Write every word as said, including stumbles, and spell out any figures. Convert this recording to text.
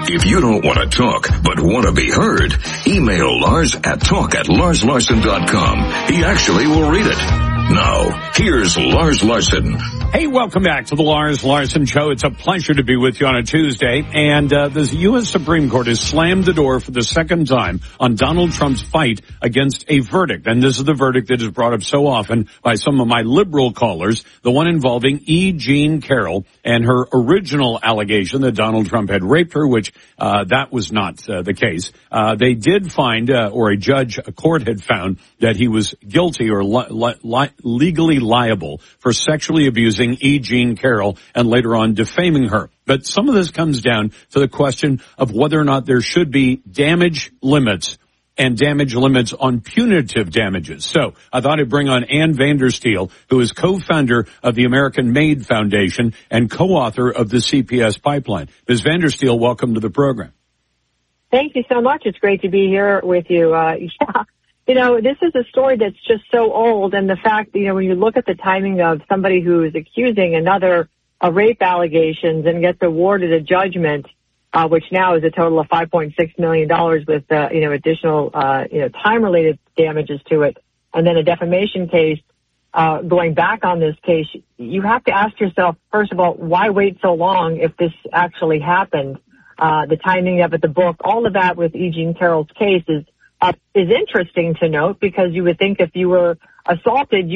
If you don't want to talk, but want to be heard, email Lars at talk at lars larson dot com. He actually will read it. Now, here's Lars Larson. Hey, welcome back to the Lars Larson Show. It's a pleasure to be with you on a Tuesday. And uh, the U S Supreme Court has slammed the door for the second time on Donald Trump's fight against a verdict. And this is the verdict that is brought up so often by some of my liberal callers, the one involving E. Jean Carroll and her original allegation that Donald Trump had raped her, which uh, that was not uh, the case. Uh, they did find, uh, or a judge, a court had found that he was guilty or li- li- li- legally liable for sexually abusing E. Jean Carroll and later on defaming her. But some of this comes down to the question of whether or not there should be damage limits and damage limits on punitive damages. So I thought I'd bring on Ann Vandersteel, who is co-founder of the American Made Foundation and co-author of the C P S Pipeline. Miz Vandersteel, welcome to the program. Thank you so much. It's great to be here with you. Uh, yeah. You know, this is a story that's just so old, and the fact, you know, when you look at the timing of somebody who is accusing another of rape allegations and gets awarded a judgment, uh, which now is a total of five point six million dollars with, uh, you know, additional, uh, you know, time-related damages to it, and then a defamation case, uh, going back on this case, you have to ask yourself, first of all, why wait so long if this actually happened? Uh, the timing of it, the book, all of that with E. Jean Carroll's case is, Uh, is interesting to note because you would think if you were assaulted, you